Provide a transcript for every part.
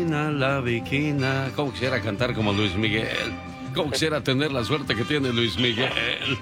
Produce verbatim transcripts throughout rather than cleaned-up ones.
La Viquina. ¿Cómo quisiera cantar como Luis Miguel? ¿Cómo quisiera tener la suerte que tiene Luis Miguel?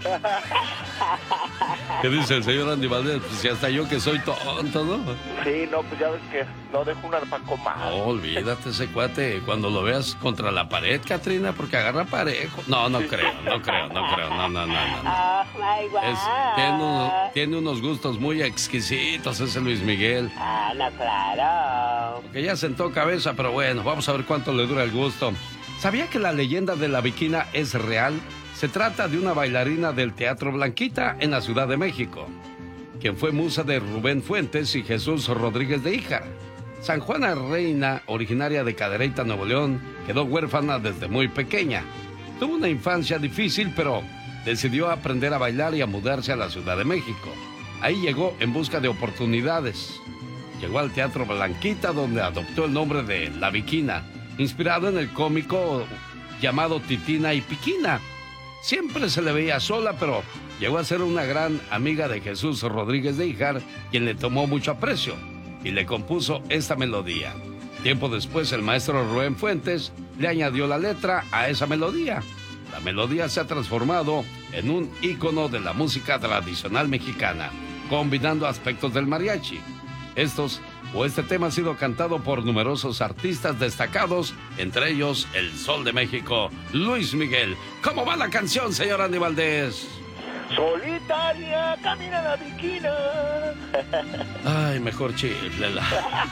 ¿Qué dice el señor Andy Valdés? Pues si hasta yo que soy tonto, ¿no? Sí, no, pues ya ves que no dejo un arpaco más. No, olvídate ese cuate cuando lo veas contra la pared, Catrina, porque agarra parejo. No, no creo, no creo, no creo, no, no, no, no. Oh, my God. Es, tiene, unos, tiene unos gustos muy exquisitos ese Luis Miguel. Ah, no, claro. Que ya sentó cabeza, pero bueno, vamos a ver cuánto le dura el gusto. ¿Sabía que la leyenda de la Viquina es real? Se trata de una bailarina del Teatro Blanquita en la Ciudad de México, quien fue musa de Rubén Fuentes y Jesús Rodríguez de Híjar. San Juana Reina, originaria de Cadereyta, Nuevo León, quedó huérfana desde muy pequeña. Tuvo una infancia difícil, pero decidió aprender a bailar y a mudarse a la Ciudad de México. Ahí llegó en busca de oportunidades. Llegó al Teatro Blanquita, donde adoptó el nombre de La Viquina, inspirado en el cómico llamado Titina y Piquina. Siempre se le veía sola, pero llegó a ser una gran amiga de Jesús Rodríguez de Híjar, quien le tomó mucho aprecio y le compuso esta melodía. Tiempo después, el maestro Rubén Fuentes le añadió la letra a esa melodía. La melodía se ha transformado en un ícono de la música tradicional mexicana, combinando aspectos del mariachi. Estos o este tema ha sido cantado por numerosos artistas destacados, entre ellos el Sol de México, Luis Miguel. ¿Cómo va la canción, señor Andy Valdés? Solitaria, camina la Viquina. Ay, mejor chiflela.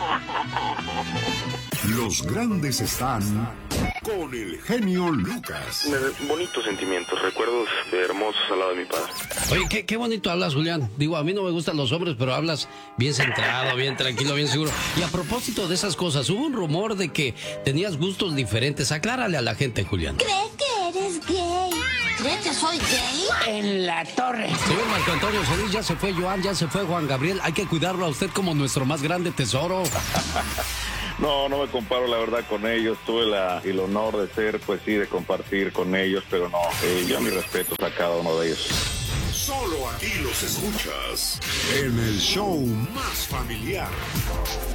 Los grandes están con el genio Lucas. Bonitos sentimientos, recuerdos hermosos al lado de mi padre. Oye, qué, qué bonito hablas, Julián. Digo, a mí no me gustan los hombres, pero hablas bien centrado, bien tranquilo, bien seguro. Y a propósito de esas cosas, hubo un rumor de que tenías gustos diferentes. Aclárale a la gente, Julián. ¿Crees que eres gay? ¿Crees que soy gay? En la torre. Señor Marco Antonio Solís, ya se fue Joan, ya se fue Juan Gabriel. Hay que cuidarlo a usted como nuestro más grande tesoro. No, no me comparo la verdad con ellos. Tuve la, el honor de ser, pues sí, de compartir con ellos, pero no, eh, yo mis respetos a cada uno de ellos. Solo aquí los escuchas en el show más familiar.